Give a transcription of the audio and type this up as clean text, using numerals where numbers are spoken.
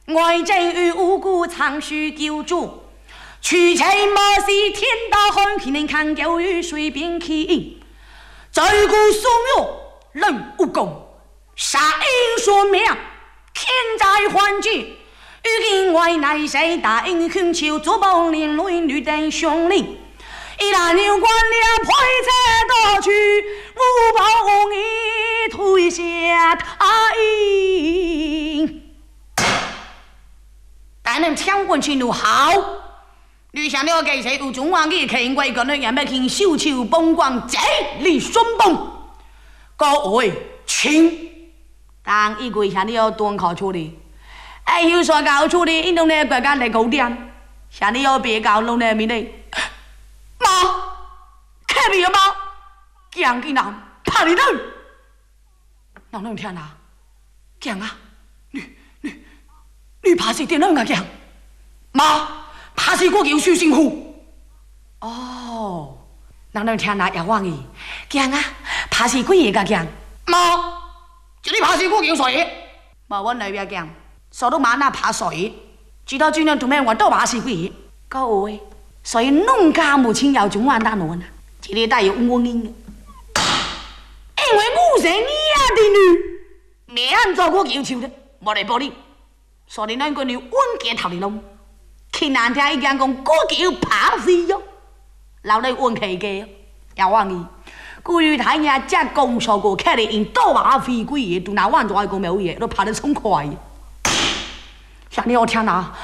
外正与无辜长须救助，取钱莫是天道汉，岂能看狗与水边起？在古所有人无功，杀英说命，天灾环境，如今外乃谁大英雄求做保连累女等兄弟。一大牛官了配车夺去，我保你退下太阴。但能抢过去路好，你想了解谁有中华的看过个人也没听手手崩光这里双崩，各位请当一跪下你要端考处理，哎有说搞处理运动的国家来搞点，下你要别搞弄的米的。妈，看你了吗？讲给人怕你人，让人听啊，讲啊，你怕是点人啊讲？妈，怕是我有修辛苦。哦，让人听啊也忘记，讲啊，怕是鬼爷个讲。妈，这里怕是我有水，妈我那边讲，说到妈那怕水，知道今天做咩我都怕是鬼爷，各位。所以农家母亲要中华大奴呢，这里带有我音的，因为我是你呀的女，没按照我要求的，没来保你，所以两个女稳健头里弄，去难听一讲讲，我叫怕死哟，老来稳起嘅，要忘记，古语台呀只讲说过，看你因多话飞鬼嘢，都拿万多一个没有嘢，都怕得冲快，像你要听哪？